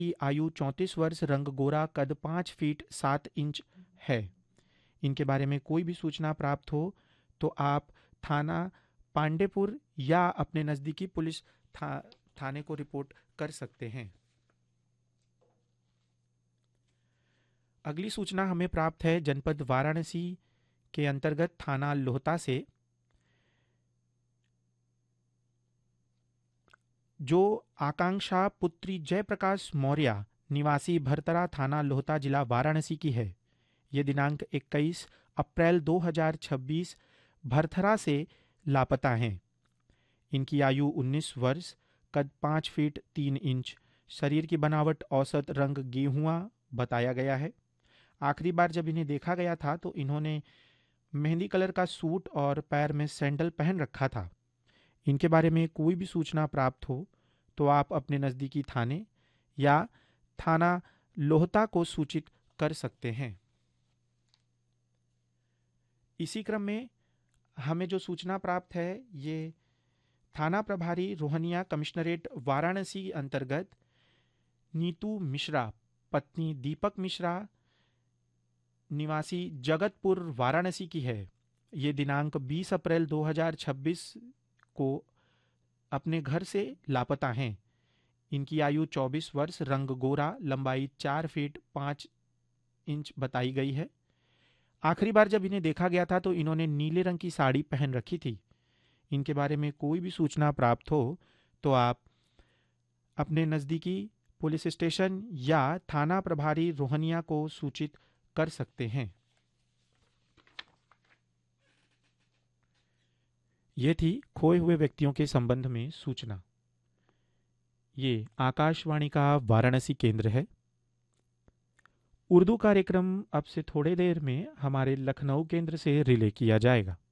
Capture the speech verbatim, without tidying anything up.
की आयु चौंतीस वर्ष, रंग गोरा, कद पाँच फीट सात इंच है। इनके बारे में कोई भी सूचना प्राप्त हो तो आप थाना पांडेपुर या अपने नज़दीकी पुलिस था, थाने को रिपोर्ट कर सकते हैं। अगली सूचना हमें प्राप्त है जनपद वाराणसी के अंतर्गत थाना लोहता से। जो आकांक्षा पुत्री जयप्रकाश मौर्य निवासी भरतरा थाना लोहता जिला वाराणसी की है। ये दिनांक इक्कीस अप्रैल दो हज़ार छब्बीस भरथरा से लापता हैं। इनकी आयु उन्नीस वर्ष, कद पाँच फीट तीन इंच, शरीर की बनावट औसत, रंग गेहुआ बताया गया है। आखिरी बार जब इन्हें देखा गया था तो इन्होंने मेहंदी कलर का सूट और पैर में सैंडल पहन रखा था। इनके बारे में कोई भी सूचना प्राप्त हो तो आप अपने नज़दीकी थाने या थाना लोहता को सूचित कर सकते हैं। इसी क्रम में हमें जो सूचना प्राप्त है ये थाना प्रभारी रोहनिया कमिश्नरेट वाराणसी अंतर्गत नीतू मिश्रा पत्नी दीपक मिश्रा निवासी जगतपुर वाराणसी की है। ये दिनांक बीस अप्रैल दो हज़ार छब्बीस को अपने घर से लापता हैं। इनकी आयु चौबीस वर्ष, रंग गोरा, लंबाई चार फीट पाँच इंच बताई गई है। आखिरी बार जब इन्हें देखा गया था तो इन्होंने नीले रंग की साड़ी पहन रखी थी। इनके बारे में कोई भी सूचना प्राप्त हो तो आप अपने नज़दीकी पुलिस स्टेशन या थाना प्रभारी रोहनिया को सूचित कर सकते हैं। ये थी खोए हुए व्यक्तियों के संबंध में सूचना। ये आकाशवाणी का वाराणसी केंद्र है। उर्दू कार्यक्रम अब से थोड़ी देर में हमारे लखनऊ केंद्र से रिले किया जाएगा।